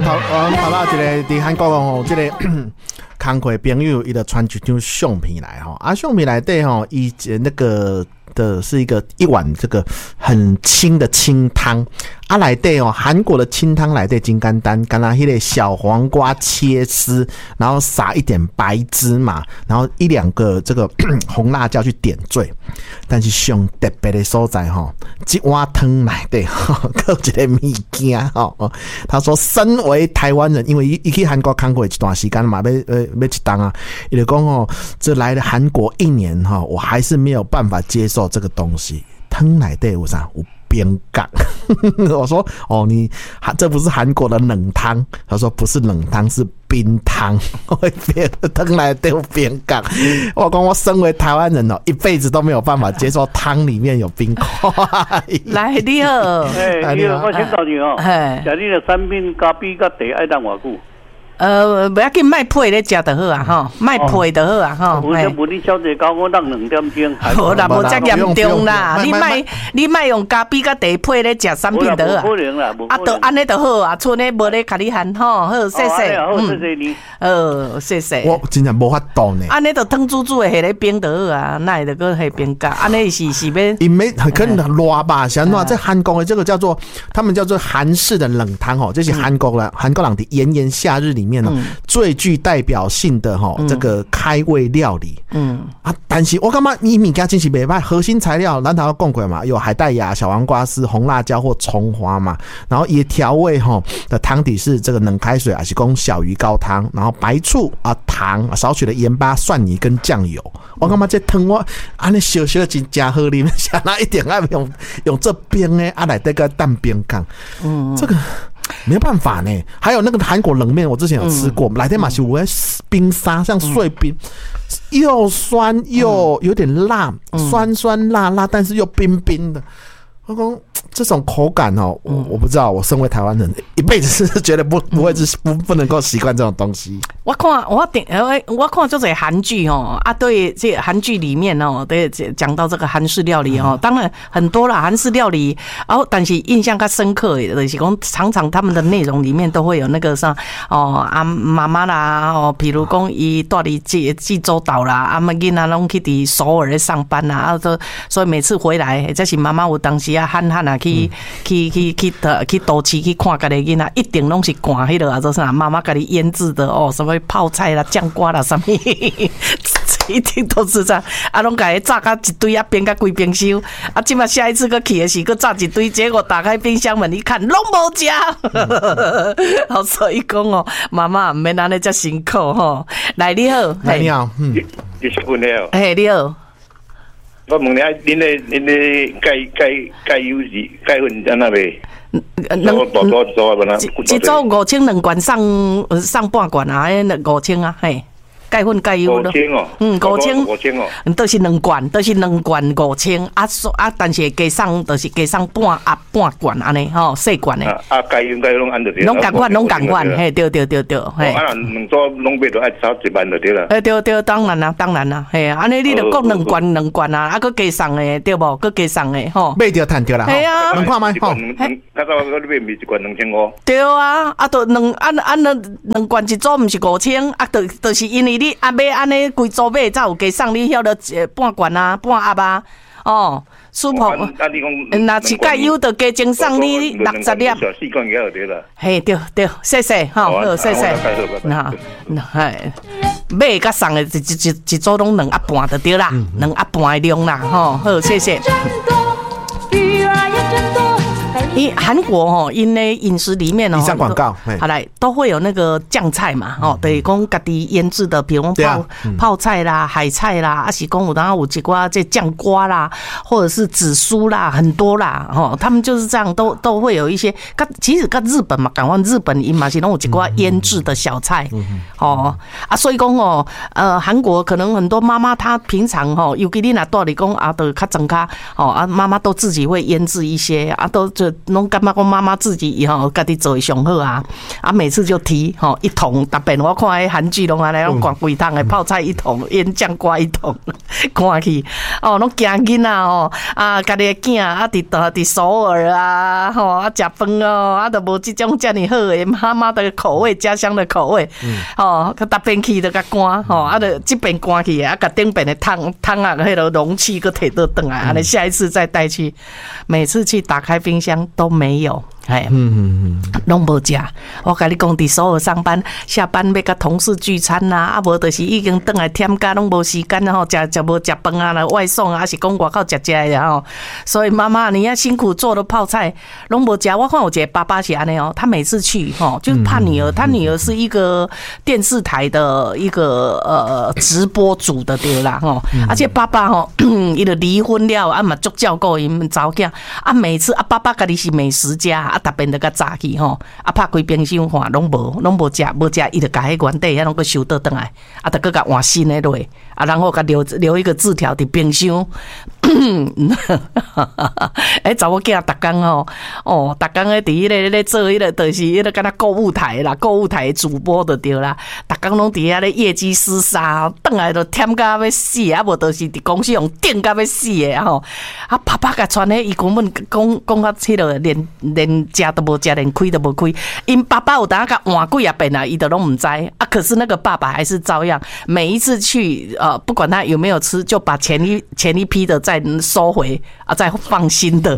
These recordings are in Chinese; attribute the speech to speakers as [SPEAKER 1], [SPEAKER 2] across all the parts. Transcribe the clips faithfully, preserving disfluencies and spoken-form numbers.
[SPEAKER 1] 头我头到一个伫韩国吼，这个工课朋友伊就传一张相片来吼，啊相片内底吼，伊那个的是一个一碗这个很清的清汤。啊，内底哦，韩国的清汤内底真简单，干那迄个小黄瓜切丝，然后撒一点白芝麻，然后一两个这个红辣椒去点缀。但是上特别的所在吼，一碗汤内底吼，还有一个物件吼。他说，身为台湾人，因为伊去韩国看过一段时间嘛，要呃要一档啊，伊就讲哦，这来了韩国一年哈，我还是没有办法接受这个东西。汤内底有啥？有边港，我说哦，你这不是韩国的冷汤？他说不是冷汤，是冰汤。会变汤来都边港。我讲我身为台湾人哦，一辈子都没有办法接受汤里面有冰块。
[SPEAKER 2] 来，你好，
[SPEAKER 3] 哎，你好，我请教你哦，食你的产品咖啡甲茶爱当偌久？
[SPEAKER 2] 呃，不要紧，卖配咧食就好啊，吼，卖配就好啊，吼。
[SPEAKER 3] 我这无你小姐教我当两点钟。
[SPEAKER 2] 好啦，无遮严重啦，你卖你卖用咖啡甲茶配咧食产品就好啊。
[SPEAKER 3] 可能啦，
[SPEAKER 2] 啊，都安尼就好啊，剩咧无咧甲你喊吼，好，谢谢，
[SPEAKER 3] 好，谢谢你。
[SPEAKER 2] 呃，谢谢。
[SPEAKER 1] 我真正无法度呢。
[SPEAKER 2] 安尼就汤煮煮的下咧冰就好啊，那会就个下冰咖，安尼是是要。
[SPEAKER 1] 伊没可能热吧？像那在韩国的这个叫做他们叫做韩式的冷汤吼，这是韩国人韩国人的炎炎夏日里面呢。最具代表性的哈，这个开胃料理，嗯啊，但是我感觉伊物件真是袂歹，核心材料咱头要讲过嘛，有海带芽、小黄瓜丝、红辣椒或葱花嘛，然后也调味哈的汤底是这个冷开水，还是讲小鱼高汤，然后白醋啊、糖、少许的盐巴、蒜泥跟酱油。我感觉这汤我安尼小小真正好啉，想那一点爱用用这冰诶，啊来这个蛋冰干，嗯，这个。没办法呢，还有那个韩国冷面，我之前有吃过，来天马西有冰沙，像碎冰，又酸又有点辣，酸酸辣辣，但是又冰冰的。我讲这种口感哦，我我不知道，我身为台湾人，一辈子是觉得不不会是不不能够习惯这种东西。
[SPEAKER 2] 我看我点我看就是韩剧哦啊，对，这韩剧里面哦，对讲到这个韩式料理哦，当然很多啦，韩式料理，然后但是印象较深刻的就是讲，常常他们的内容里面都会有那个像哦啊妈妈啦哦，比如讲伊住伫济济州岛啦，啊么囡仔拢去伫首尔上班啦，啊都所以每次回来，这是妈妈有当时啊喊喊啊去。去去去去去都市去看家己囡仔，一定拢是赶迄个啊，做啥妈妈家己腌制的哦，什么泡菜啦、酱瓜啦，什么，一定都是这样。啊，拢家己炸甲一堆啊，变甲规冰箱。啊，今嘛下一次佮去的时，佮炸一堆，结果打开冰箱门一看，拢无食。好，所以讲哦，妈妈唔免安尼遮辛苦吼。来，你好，
[SPEAKER 1] 来你好，嗯，
[SPEAKER 3] 你是问了，
[SPEAKER 2] 嘿，你好。
[SPEAKER 3] 我问你，恁的恁的钙钙钙油是钙粉在那边？两多多多啊，不啦？
[SPEAKER 2] 一组五千两罐上上半罐啊，迄五千啊，嘿。钙粉钙油咯，嗯，五千，
[SPEAKER 3] 五千哦，
[SPEAKER 2] 都是两罐，都是两罐五千啊，啊，但是加上都是加上半啊半罐安尼吼，细罐的。
[SPEAKER 3] 啊，钙油钙拢按着对。
[SPEAKER 2] 拢共款，拢共款，嘿，对对对对，嘿。
[SPEAKER 3] 啊，两组拢买着爱炒一万就对啦。
[SPEAKER 2] 诶，对对，当然啦，当然啦，嘿，安尼你着各两罐两罐啊，啊，佮加上诶，对无？佮加上诶，吼。
[SPEAKER 1] 买着趁着啦，
[SPEAKER 2] 系啊，
[SPEAKER 1] 两看卖吼。
[SPEAKER 3] 较早我你买咪一罐两千五。
[SPEAKER 2] 对啊，啊，着两按按两两罐一组，毋是五千，啊，着就是因为你啊买安尼。规组买才有加上你晓得半罐啊、半盒啊，哦，舒服。那是钙油就加增上你六十粒。
[SPEAKER 3] 四罐也有对啦。
[SPEAKER 2] 嘿，对对，谢谢，好，好，谢谢。那那嘿，买甲送的一一一一组拢两盒半就对啦，两盒半的量啦，吼，好，谢谢。因韩国吼，因咧饮食里面哦，
[SPEAKER 1] 以上广告，
[SPEAKER 2] 好来都会有那个酱菜嘛，吼，等于讲家己腌制的，比如泡泡菜啦、海菜啦，啊是讲有当有一寡这酱瓜啦，或者是紫苏啦，很多啦，吼，他们就是这样，都都会有一些。其实跟日本嘛，港湾日本因嘛是拢有一寡腌制的小菜，哦啊，所以讲哦，呃，韩国可能很多妈妈她平常吼，尤其你若住里讲啊，都较增加，哦啊，妈妈都自己会腌制一些啊，都就。 拢感觉讲妈妈自己吼家己做会上好啊，啊每次就提吼一桶，逐遍我看迄韩剧拢安尼，拢灌规桶的泡菜一桶，腌酱瓜一桶，看去哦，拢惊囡仔哦，啊家己的囝啊伫伫首尔啊，吼啊食饭哦，啊都无即种遮尔好的妈妈的口味，家乡的口味，哦，佮逐遍去都甲赶吼，啊就即边赶去，啊甲顶边的汤汤啊，迄个容器佮摕倒转来，安尼下一次再带去，每次去打开冰箱都没有。哎，嗯嗯嗯，拢无食。我甲你讲，伫首尔上班，下班要甲同事聚餐呐，啊无就是已经倒来添加，拢无时间吼，食食无食饭啊，来外送啊，还是讲外口食食的吼。所以妈妈，你要辛苦做的泡菜，拢无食。我看我一个爸爸是安尼哦，他每次去吼，就是怕女儿，他女儿是一个电视台的一个呃直播主的对啦吼，而且爸爸吼，伊就离婚了，啊嘛足照顾伊们查某囝，啊每次啊爸爸家己是美食家。啊，逐遍都甲炸去吼，啊，拍开冰箱看，拢无，拢无食，无食，伊就甲迄原底遐拢个收倒转来，啊，就搁甲换新的落，啊，然后甲留留一个字条伫冰箱。哎，查某囝逐工吼，哦，逐工咧伫迄个咧做迄个，就是迄个敢若购物台啦，购物台主播就对啦，逐工拢伫遐咧业绩厮杀，转来就忝甲要死，啊，无就是伫公司用顶甲要死的吼，啊，爸爸甲传咧，伊根本讲讲到迄个连连。食都无食，连开都无开。因爸爸有当甲换几啊遍啊，伊都拢唔知啊。可是那个爸爸还是照样，每一次去呃，不管他有没有吃，就把前一前一批的再收回啊，再放新的。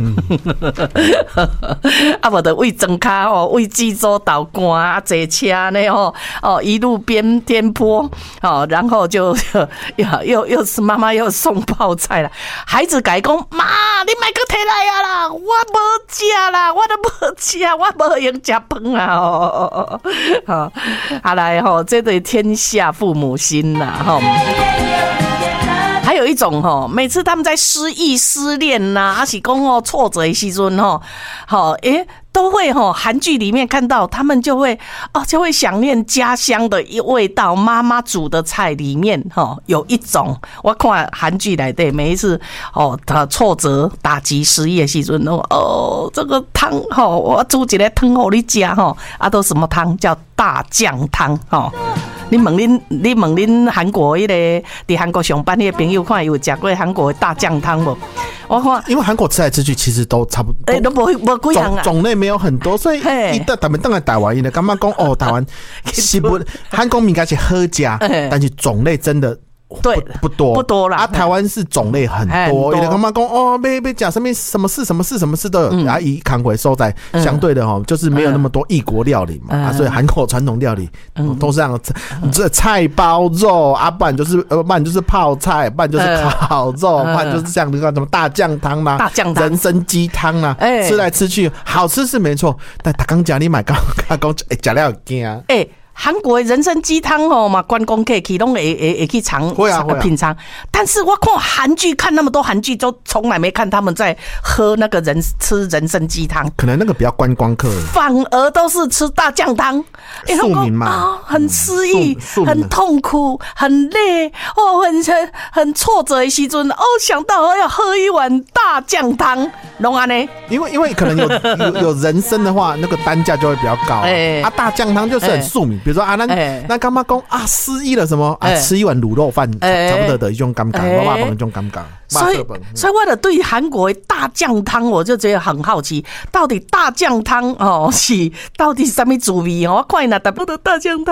[SPEAKER 2] 啊，我的为整卡哦，为济州岛干啊，坐车呢哦哦，一路边颠簸哦，然后就又又又是妈妈又送泡菜了。孩子改讲妈，你买个摕来啊啦，我无食啦，我都无。吃啊，我无用食饭啊！哦，好，好来吼，这对天下父母心呐，吼。还有一种吼，每次他们在失意、失恋呐，还是讲哦挫折的时阵吼，好诶。都会吼，韩剧里面看到他们就会哦，就会想念家乡的味道。妈妈煮的菜里面吼，有一种我看韩剧来的，每一次哦，他挫折、打击、失意的时阵，哦，这个汤吼，我煮一个汤给你吃吼，啊，都什么汤叫大酱汤吼。你问恁，你问恁韩国迄个伫韩国上班迄个朋友，看有食过韩国的大酱汤无？我看，
[SPEAKER 1] 因为韩国吃来吃去其实都差不多，
[SPEAKER 2] 哎、欸，都无无几样啊，
[SPEAKER 1] 种类没有很多，所以伊得特别等来台湾，伊就感觉讲哦，台湾是不韩国物件是好食，但是种类真的。
[SPEAKER 2] 对，
[SPEAKER 1] 不多
[SPEAKER 2] 不多啦。
[SPEAKER 1] 啊，台湾是种类很多，有的干嘛讲哦，要要讲什么什么事什么事什么事都有。啊，以韩国收在相对的哈，就是没有那么多异国料理嘛，啊，所以韩国传统料理都是这样，这菜包肉啊，不然就是呃，不然就是泡菜，不然就是烤肉，不然就是像那个什么大酱汤啦、
[SPEAKER 2] 大酱汤、
[SPEAKER 1] 人参鸡汤啦，吃来吃去好吃是没错，但他刚讲你买刚刚讲哎，假料惊哎。
[SPEAKER 2] 韩国的人参鸡汤吼嘛，观光客去拢会会会去尝品尝。但是我看韩剧看那么多韩剧，都从来没看他们在喝那个人吃人参鸡汤。
[SPEAKER 1] 可能那个比较观光客，
[SPEAKER 2] 反而都是吃大酱汤。
[SPEAKER 1] 庶民嘛、
[SPEAKER 2] 哦，很失意，很痛苦，很累，哦，很很很挫折的时阵，哦，想到要喝一碗大酱汤，拢安尼。
[SPEAKER 1] 因为因为可能有有有人参的话，那个单价就会比较高啊。欸、啊，大酱汤就是很庶民。欸比如说啊，那那干嘛讲啊，失忆了什么啊？吃一碗卤肉饭差不多的一种感觉，妈妈饭一种感觉。
[SPEAKER 2] 所以，所以为了对韩国的大酱汤，我就觉得很好奇，到底大酱汤哦是到底什么滋味哦？我看那大不的大酱汤。